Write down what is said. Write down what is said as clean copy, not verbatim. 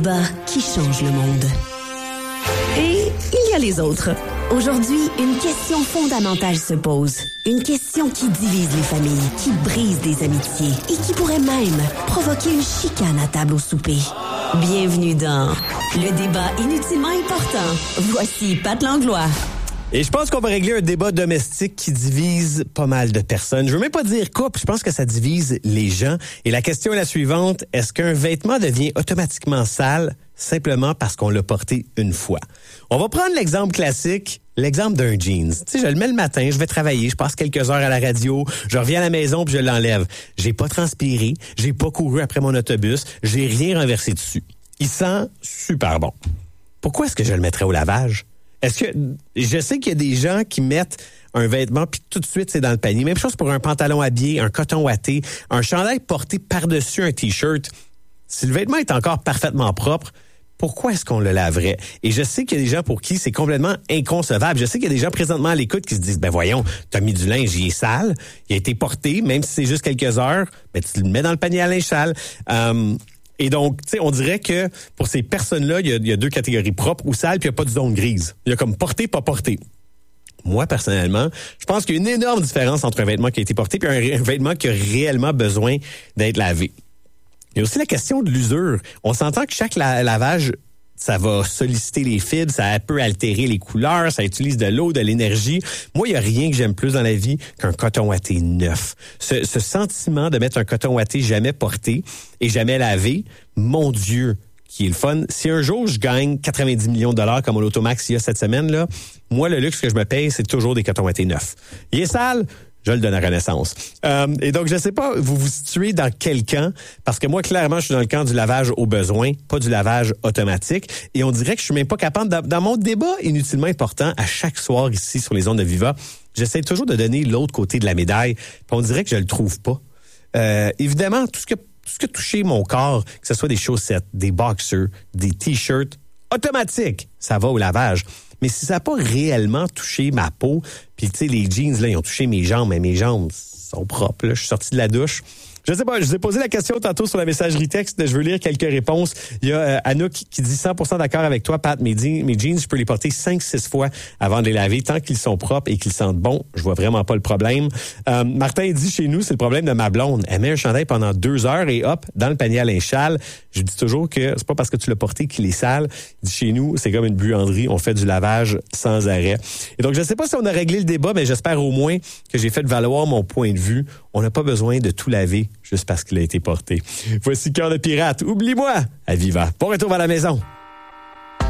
Débat qui change le monde. Et il y a les autres. Aujourd'hui, une question fondamentale se pose. Une question qui divise les familles, qui brise des amitiés et qui pourrait même provoquer une chicane à table au souper. Bienvenue dans le débat inutilement important. Voici Pat Langlois. Et je pense qu'on va régler un débat domestique qui divise pas mal de personnes. Je veux même pas dire couple, je pense que ça divise les gens. Et la question est la suivante, est-ce qu'un vêtement devient automatiquement sale simplement parce qu'on l'a porté une fois? On va prendre l'exemple classique, l'exemple d'un jeans. Tu sais, je le mets le matin, je vais travailler, je passe quelques heures à la radio, je reviens à la maison puis je l'enlève. J'ai pas transpiré, j'ai pas couru après mon autobus, j'ai rien renversé dessus. Il sent super bon. Pourquoi est-ce que je le mettrais au lavage? Est-ce que je sais qu'il y a des gens qui mettent un vêtement puis tout de suite c'est dans le panier. Même chose pour un pantalon habillé, un coton ouaté, un chandail porté par-dessus un t-shirt. Si le vêtement est encore parfaitement propre, pourquoi est-ce qu'on le laverait? Et je sais qu'il y a des gens pour qui c'est complètement inconcevable. Je sais qu'il y a des gens présentement à l'écoute qui se disent, ben voyons, t'as mis du linge, il est sale, il a été porté, même si c'est juste quelques heures, ben tu le mets dans le panier à linge sale. Et donc, tu sais, on dirait que pour ces personnes-là, il y a deux catégories, propres ou sales, puis il n'y a pas de zone grise. Il y a comme porté, pas porté. Moi, personnellement, je pense qu'il y a une énorme différence entre un vêtement qui a été porté et un vêtement qui a réellement besoin d'être lavé. Il y a aussi la question de l'usure. On s'entend que chaque lavage, ça va solliciter les fibres, ça peut altérer les couleurs, ça utilise de l'eau, de l'énergie. Moi, il n'y a rien que j'aime plus dans la vie qu'un coton ouaté neuf. Ce sentiment de mettre un coton ouaté jamais porté et jamais lavé, mon Dieu, qui est le fun. Si un jour je gagne 90 millions de dollars comme au Lotomax il y a cette semaine, là, moi, le luxe que je me paye, c'est toujours des cotons ouatés neufs. Il est sale, je le donne à Renaissance. Et donc, je sais pas, vous vous situez dans quel camp? Parce que moi, clairement, je suis dans le camp du lavage au besoin, pas du lavage automatique. Et on dirait que je suis même pas capable, dans mon débat inutilement important, à chaque soir ici sur les ondes de Viva, j'essaie toujours de donner l'autre côté de la médaille. Puis on dirait que je le trouve pas. Évidemment, tout ce qui a touché mon corps, que ce soit des chaussettes, des boxers, des t-shirts, automatique, ça va au lavage. Mais si ça n'a pas réellement touché ma peau, puis tu sais, les jeans, là, ils ont touché mes jambes, mais mes jambes sont propres, là. Je suis sorti de la douche. Je sais pas, je vous ai posé la question tantôt sur la messagerie texte. Je veux lire quelques réponses. Il y a Anouk qui dit 100% d'accord avec toi, Pat. Mes jeans, je peux les porter 5-6 fois avant de les laver. Tant qu'ils sont propres et qu'ils sentent bon, je vois vraiment pas le problème. Martin dit, chez nous, c'est le problème de ma blonde. Elle met un chandail pendant 2 heures et hop, dans le panier à linge sale. Je dis toujours que c'est pas parce que tu l'as porté qu'il est sale. Il dit, chez nous, c'est comme une buanderie. On fait du lavage sans arrêt. Et donc, je sais pas si on a réglé le débat, mais j'espère au moins que j'ai fait valoir mon point de vue. On n'a pas besoin de tout laver juste parce qu'il a été porté. Voici Cœur de pirate. Oublie-moi à Viva. Bon retour à la maison.